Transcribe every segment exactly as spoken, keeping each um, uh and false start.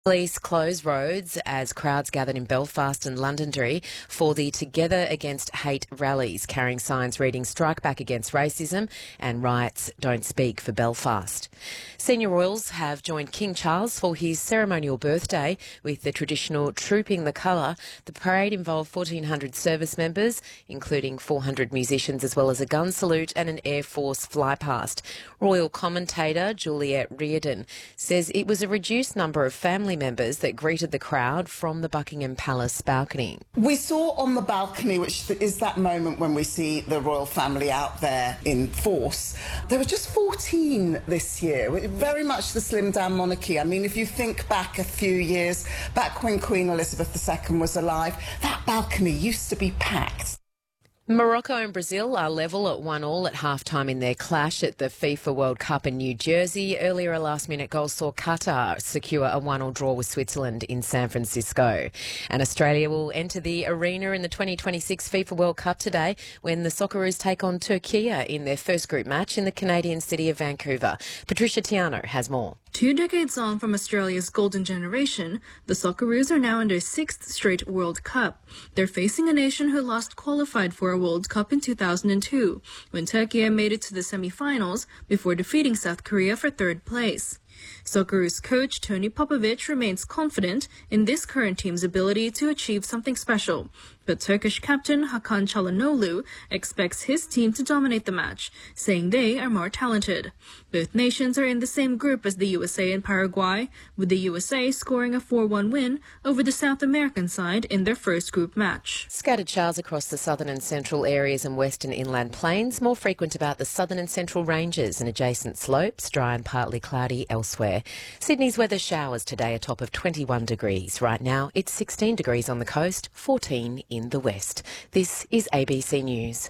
Police closed roads as crowds gathered in Belfast and Londonderry for the Together Against Hate rallies, carrying signs reading "Strike Back Against Racism" and "Riots Don't Speak for Belfast." Senior royals have joined King Charles for his ceremonial birthday with the traditional Trooping the Colour. The parade involved fourteen hundred service members, including four hundred musicians, as well as a gun salute and an Air Force flypast. Royal commentator Juliet Reardon says it was a reduced number of family members that greeted the crowd from the Buckingham Palace balcony. We saw on the balcony, which is that moment when we see the royal family out there in force, there were just fourteen this year, very much the slimmed down monarchy. I mean, if you think back a few years, back when Queen Elizabeth the Second was alive, that balcony used to be packed. Morocco and Brazil are level at one all at half-time in their clash at the FIFA World Cup in New Jersey. Earlier, a last-minute goal saw Qatar secure a one all draw with Switzerland in San Francisco. And Australia will enter the arena in the twenty twenty-six FIFA World Cup today when the Socceroos take on Turkey in their first group match in the Canadian city of Vancouver. Patricia Tiano has more. Two decades on from Australia's golden generation, the Socceroos are now in their sixth straight World Cup. They're facing a nation who last qualified for a World Cup in two thousand two, when Turkey made it to the semi-finals before defeating South Korea for third place. Socceroos coach Tony Popovic remains confident in this current team's ability to achieve something special, but Turkish captain Hakan Çalhanoğlu expects his team to dominate the match, saying they are more talented. Both nations are in the same group as the U S A and Paraguay, with the U S A scoring a four one win over the South American side in their first group match. Scattered showers across the southern and central areas and western inland plains, more frequent about the southern and central ranges and adjacent slopes, dry and partly cloudy elsewhere. Sydney's weather showers today, a top of twenty-one degrees. Right now it's sixteen degrees on the coast, fourteen in the west. This is A B C News.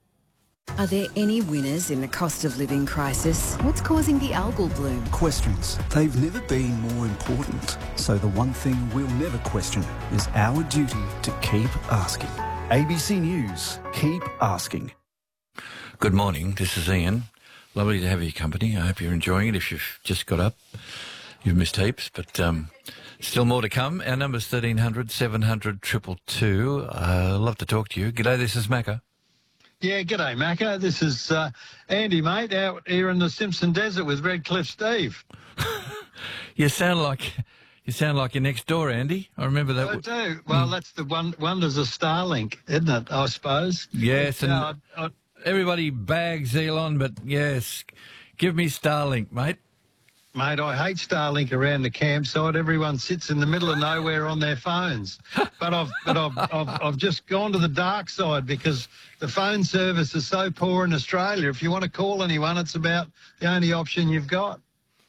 Are there any winners in the cost of living crisis? What's causing the algal bloom? Questions. They've never been more important. So the one thing we'll never question is our duty to keep asking. A B C News. Keep asking. Good morning. This is Ian. Lovely to have your company. I hope you're enjoying it. If you've just got up, you've missed heaps, but um, still more to come. Our number's thirteen hundred, seven hundred, two two two. Uh, love to talk to you. G'day, this is Macca. Yeah, g'day, Macca. This is uh, Andy, mate, out here in the Simpson Desert with Redcliffe Steve. you sound like you sound like you're next door, Andy. I remember that. I do. Well, mm. that's the one wonders of Starlink, isn't it, I suppose? Yes, and uh, I, I, everybody bags Elon, but yes, give me Starlink, mate. Mate, I hate Starlink around the campsite. Everyone sits in the middle of nowhere on their phones. But I've but I've, I've I've just gone to the dark side because the phone service is so poor in Australia. If you want to call anyone, it's about the only option you've got.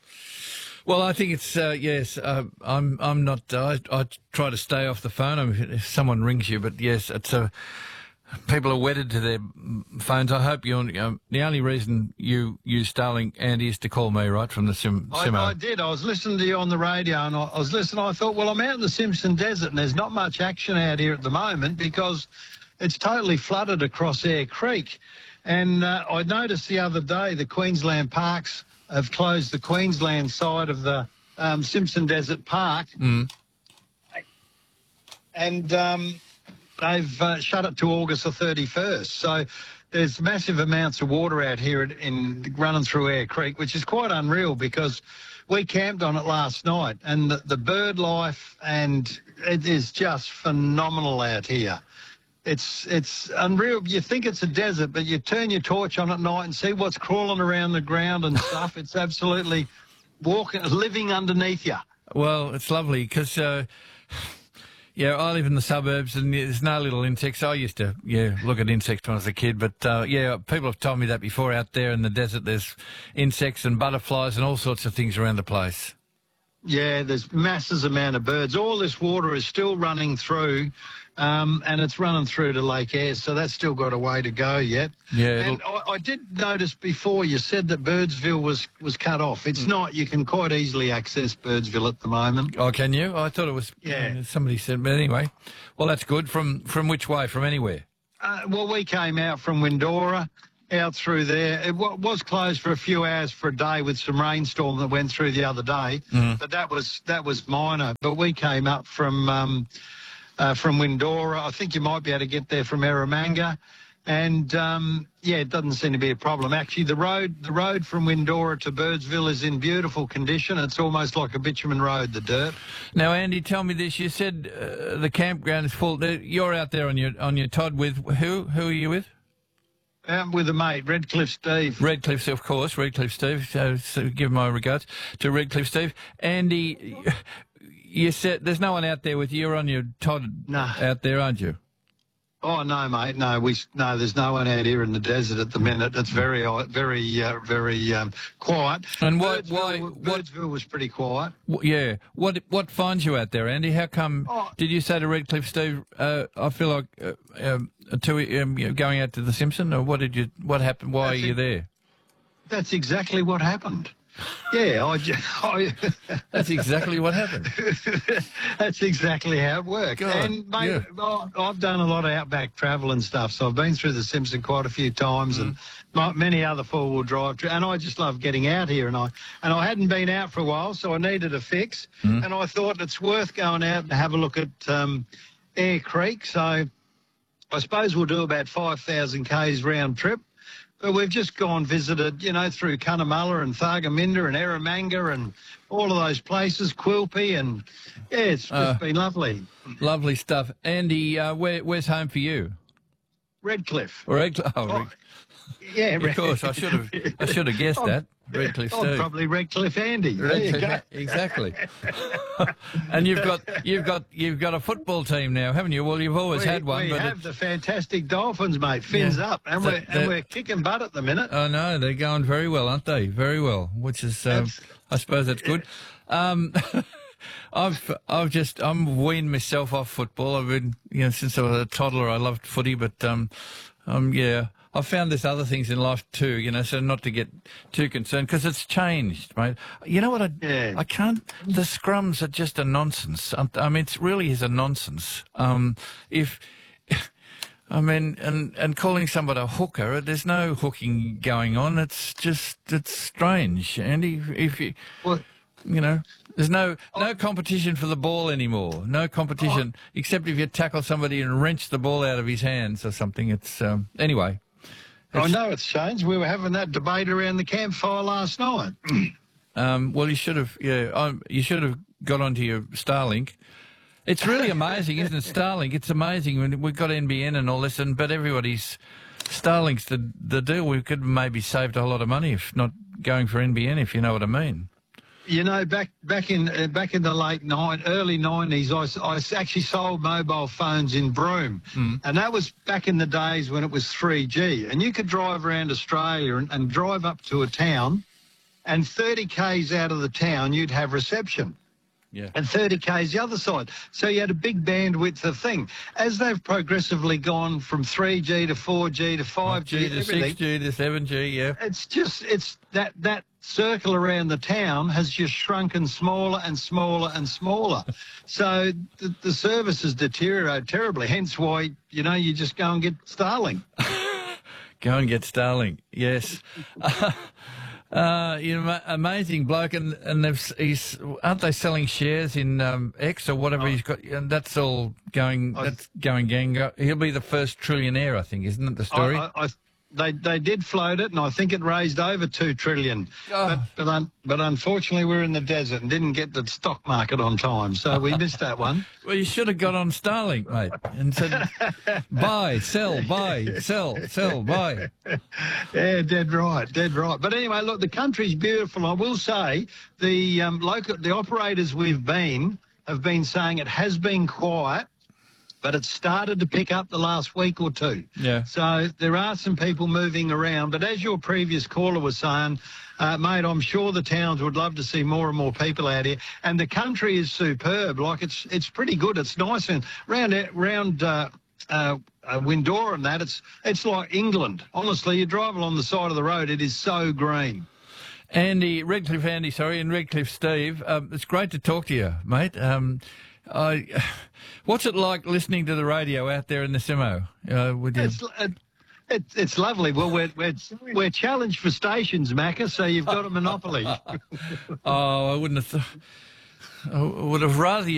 Well, I think it's uh, yes. Uh, I'm I'm not. Uh, I I try to stay off the phone. I mean, if someone rings you, but yes, it's a. People are wedded to their phones. I hope you're. Um, the only reason you use Starlink, Andy, is to call me, right, from the sim. I, I did. I was listening to you on the radio, and I, I was listening. I thought, well, I'm out in the Simpson Desert, and there's not much action out here at the moment because it's totally flooded across Eyre Creek. And uh, I noticed the other day the Queensland Parks have closed the Queensland side of the um, Simpson Desert Park, mm. and. Um, They've uh, shut it to August the thirty-first. So there's massive amounts of water out here in, in running through Eyre Creek, which is quite unreal because we camped on it last night and the, the bird life and it is just phenomenal out here. It's it's unreal. You think it's a desert, but you turn your torch on at night and see what's crawling around the ground and stuff. It's absolutely walking, living underneath you. Well, it's lovely because... Uh... Yeah, I live in the suburbs and there's no little insects. I used to, yeah, look at insects when I was a kid, but, uh, yeah, people have told me that before. Out there in the desert there's insects and butterflies and all sorts of things around the place. Yeah, there's masses amount of birds. All this water is still running through, um, and it's running through to Lake Eyre, so that's still got a way to go yet. Yeah, and I, I did notice before you said that Birdsville was, was cut off. It's mm. not. You can quite easily access Birdsville at the moment. Oh, can you? I thought it was. Yeah. Uh, somebody said, but anyway. Well, that's good. From from which way? From anywhere? Uh, well, we came out from Windora. out through there. It w- was closed for a few hours for a day with some rainstorm that went through the other day, Mm. but that was that was minor. But we came up from um, uh, from Windora. I think you might be able to get there from Eromanga. And, um, yeah, it doesn't seem to be a problem. Actually, the road the road from Windora to Birdsville is in beautiful condition. It's almost like a bitumen road, the dirt. Now, Andy, tell me this. You said uh, the campground is full. You're out there on your on your Todd with who? Who are you with? Um, with a mate, Redcliffe Steve. Redcliffe, of course, Redcliffe Steve. So, so give my regards to Redcliffe Steve. Andy, you said there's no one out there with you. You're on your Todd No. out there, aren't you? Oh no, mate. No, we no. There's no one out here in the desert at the minute. It's very, uh, very, uh, very um, quiet. And why- Birdsville, why- what- Birdsville was pretty quiet. W- Yeah. What what finds you out there, Andy? How come? Oh. Did you say to Redcliffe Steve, uh, I feel like uh, um, to um, you know, going out to the Simpson, or what did you? What happened? Why That's are you it. there? That's exactly what happened. Yeah, I, ju- I That's exactly what happened. that's exactly how it worked. God, and mate, yeah. I- I've done a lot of outback travel and stuff, so I've been through the Simpson quite a few times, and Mm-hmm. my, many other four-wheel drive. Tra- and I just love getting out here, and I and I hadn't been out for a while, so I needed a fix, Mm-hmm. and I thought it's worth going out and have a look at um, Air Creek. So I suppose we'll do about five thousand k's round trip. But we've just gone visited, you know, through Cunnamulla and Thargomindah and Eromanga and all of those places, Quilpie, and yeah, it's just Uh, been lovely. Lovely stuff, Andy. Uh, where where's home for you? Redcliffe. Or Redcliffe? Oh, Oh, Red- yeah, of course. I should have. I should have guessed that. Redcliffe I'm Steve. probably Redcliffe Andy. There you go. Redcliffe, exactly. And you've got you've got you've got a football team now, haven't you? Well, you've always We, had one, we but have it- the fantastic Dolphins, mate. Fins Yeah. up, and That- we're that- and we're kicking butt at the minute. I know they're going very well, aren't they? Very well, which is, um, That's- I suppose that's good. Um, I've I've just I'm weaned myself off football. I've been, you know, since I was a toddler, I loved footy, but um, um, yeah, I've found there's other things in life too, you know. So not to get too concerned because it's changed, mate. You know what? I Yeah. I can't. The scrums are just a nonsense. I, I mean, it really is a nonsense. Um, if I mean, and, and calling somebody a hooker, there's no hooking going on. It's just, it's strange, Andy. If you, Well, you know, there's no no competition for the ball anymore. No competition, except if you tackle somebody and wrench the ball out of his hands or something. It's, um, anyway. I know it's changed. We were having that debate around the campfire last night. Um, well, you should have, yeah, um, you should have got onto your Starlink. It's really amazing, isn't it? Starlink. It's amazing. When we've got N B N and all this, and but everybody's Starlink's the the deal. We could maybe saved a lot of money if not going for N B N, if you know what I mean. You know, back back in uh, back in the late nine, early nineties, I, s- I s- actually sold mobile phones in Broome, and that was back in the days when it was three G, and you could drive around Australia and, and drive up to a town, and thirty k's out of the town you'd have reception. Yeah. And thirty k's the other side. So you had a big bandwidth of thing. As they've progressively gone from three G to four G to five G, G to everything, six G to seven G, yeah. it's just, it's that, that circle around the town has just shrunken smaller and smaller and smaller. So the, the service has deteriorated terribly, hence why, you know, you just go and get Starlink. Go and get Starlink. Yes. Uh, you know, ma- amazing bloke, and and they've, he's aren't they selling shares in um, X or whatever he's got? And that's all going. I- That's going gang. He'll be the first trillionaire, I think, isn't it? The story. I, I, I, they they did float it, and I think it raised over two trillion. Oh. But but, un, but unfortunately, we're in the desert and didn't get the stock market on time, so we missed that one. Well, you should have got on Starlink, mate, and said, buy, sell, buy, sell, sell, buy. Yeah, dead right, dead right. But anyway, look, the country's beautiful. I will say the um, local, the operators we've been have been saying it has been quiet, but it's started to pick up the last week or two. Yeah. So there are some people moving around. But as your previous caller was saying, uh, mate, I'm sure the towns would love to see more and more people out here. And the country is superb. Like it's it's pretty good. It's nice and round round. Uh, uh, uh, Windora and that, it's it's like England. Honestly, you drive along the side of the road, it is so green. Andy, Redcliffe Andy, sorry, and Redcliffe Steve, um, it's great to talk to you, mate. Um, I, what's it like listening to the radio out there in the Simo? Uh, with you? It's it, It, it's lovely. Well, we're, we're, we're challenged for stations, Macca, so you've got a monopoly. Oh, I wouldn't have thought. I would have rather you